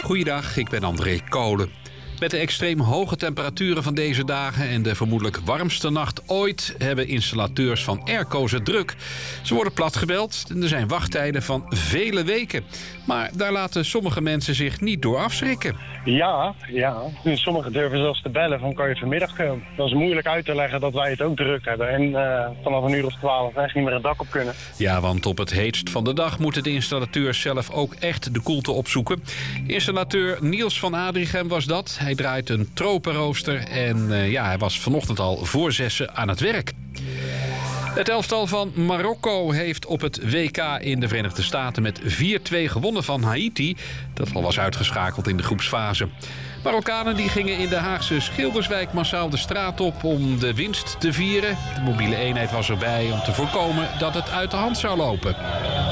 Goeiedag, ik ben André Kolen. Met de extreem hoge temperaturen van deze dagen en de vermoedelijk warmste nacht ooit hebben installateurs van airco's het druk. Ze worden platgebeld en er zijn wachttijden van vele weken. Maar daar laten sommige mensen zich niet door afschrikken. Ja. Sommigen durven zelfs te bellen van kan je vanmiddag komen. Dat is moeilijk uit te leggen dat wij het ook druk hebben. En vanaf 1:12 echt niet meer het dak op kunnen. Ja, want op het heetst van de dag moeten de installateurs zelf ook echt de koelte opzoeken. Installateur Niels van Adrichem was dat. Hij draait een tropenrooster en hij was vanochtend al voor 6 aan het werk. Het elftal van Marokko heeft op het WK in de Verenigde Staten met 4-2 gewonnen van Haiti, dat al was uitgeschakeld in de groepsfase. Marokkanen die gingen in de Haagse Schilderswijk massaal de straat op om de winst te vieren. De mobiele eenheid was erbij om te voorkomen dat het uit de hand zou lopen.